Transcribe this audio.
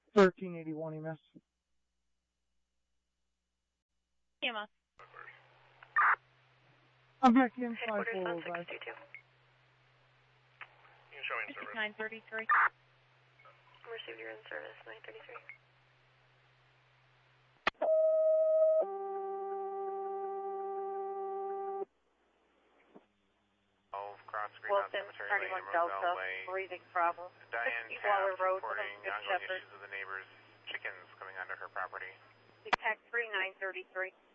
1381 EMS. EMS. I'm back in Headquarters 5405. 1622. You can show me in service. 933. Received, you're in service, 933. Wilson, 31 Delta, breathing problem. Diane Waller Taft Road, reporting Good ongoing Shepherd. issues with the neighbors' chickens coming onto her property. Detect 3933.